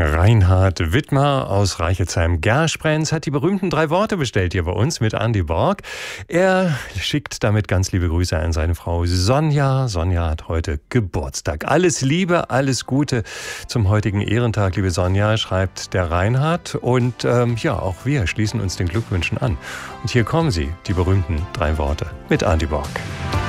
Reinhard Wittmer aus Reichelsheim-Gersprenz hat die berühmten 3 Worte bestellt hier bei uns mit Andy Borg. Er schickt damit ganz liebe Grüße an seine Frau Sonja. Sonja hat heute Geburtstag. Alles Liebe, alles Gute zum heutigen Ehrentag, liebe Sonja, schreibt der Reinhard. Und auch wir schließen uns den Glückwünschen an. Und hier kommen sie, die berühmten 3 Worte mit Andy Borg.